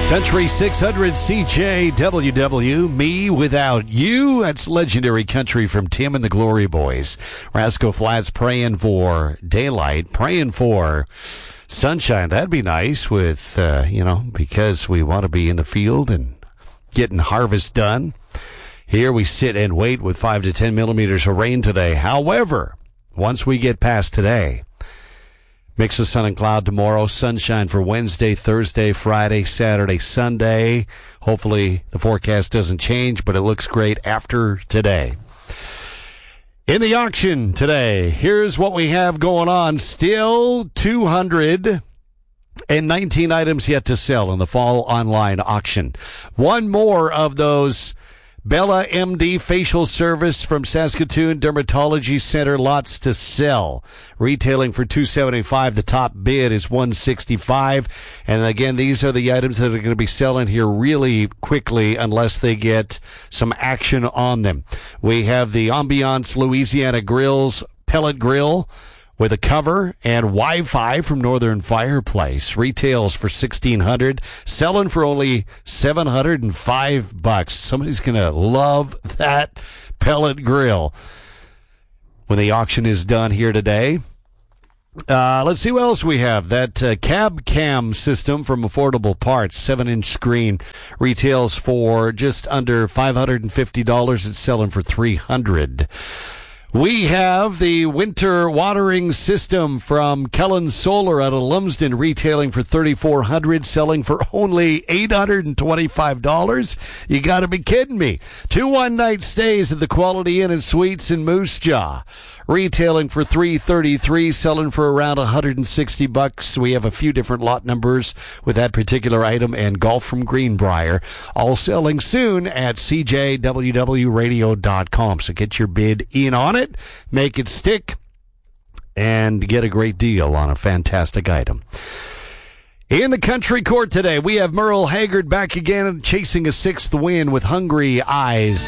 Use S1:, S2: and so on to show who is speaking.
S1: Country 600 CJWW, Me Without You. That's legendary country from Tim and the Glory Boys. Rascal Flatts praying for daylight, praying for sunshine. That'd be nice with, because we want to be in the field and getting harvest done. Here we sit and wait with 5 to 10 millimeters of rain today. However, once we get past today, mix of sun and cloud tomorrow, sunshine for Wednesday, Thursday, Friday, Saturday, Sunday. Hopefully the forecast doesn't change, but it looks great after today. In the auction today, here's what we have going on. Still 219 items yet to sell in the fall online auction. One more of those Bella MD facial service from Saskatoon Dermatology Center lots to sell. Retailing for $275. The top bid is $165. And again, these are the items that are going to be selling here really quickly unless they get some action on them. We have the Ambiance Louisiana Grills pellet grill with a cover and Wi-Fi from Northern Fireplace. Retails for $1,600, selling for only $705. Somebody's going to love that pellet grill when the auction is done here today. Let's see what else we have. That cab cam system from Affordable Parts, 7-inch screen, retails for just under $550. It's selling for $300. We have the winter watering system from Kellen Solar out of Lumsden, retailing for $3,400, selling for only $825. You got to be kidding me. 2 one-night stays at the Quality Inn and Suites in Moose Jaw, retailing for $333, selling for around $160. We have a few different lot numbers with that particular item, and Golf from Greenbrier, all selling soon at CJWWradio.com. So get your bid in on it, make it stick, and get a great deal on a fantastic item. In the country court today, we have Merle Haggard back again, chasing a 6th win with Hungry Eyes.